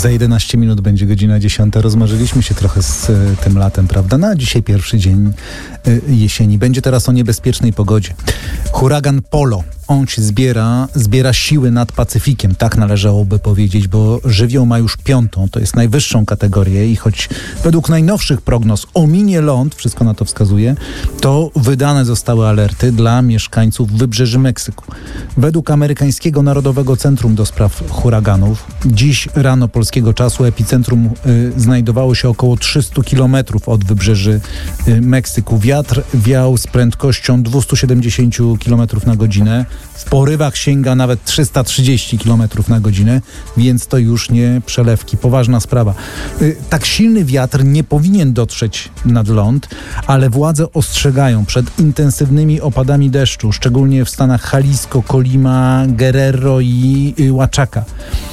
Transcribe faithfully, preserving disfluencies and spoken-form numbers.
Za jedenaście minut będzie godzina dziesiąta. Rozmarzyliśmy się trochę z y, tym latem, prawda? No a dzisiaj pierwszy dzień y, jesieni. Będzie teraz o niebezpiecznej pogodzie. Huragan Polo. On się zbiera, zbiera siły nad Pacyfikiem, tak należałoby powiedzieć, bo żywioł ma już piątą, to jest najwyższą kategorię i choć według najnowszych prognoz ominie ląd, wszystko na to wskazuje, to wydane zostały alerty dla mieszkańców wybrzeży Meksyku. Według amerykańskiego Narodowego Centrum do Spraw Huraganów, dziś rano polskiego czasu epicentrum y, znajdowało się około trzysta kilometrów od wybrzeży y, Meksyku. Wiatr wiał z prędkością dwieście siedemdziesiąt kilometrów na godzinę. W porywach sięga nawet trzysta trzydzieści kilometrów na godzinę, więc to już nie przelewki. Poważna sprawa. Tak silny wiatr nie powinien dotrzeć nad ląd, ale władze ostrzegają przed intensywnymi opadami deszczu, szczególnie w stanach Jalisco, Colima, Guerrero i Oaxaca.